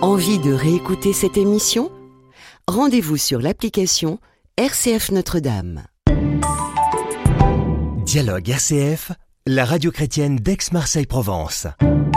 Envie de réécouter cette émission ? Rendez-vous sur l'application RCF Notre-Dame. Dialogue RCF, la radio chrétienne d'Aix-Marseille-Provence.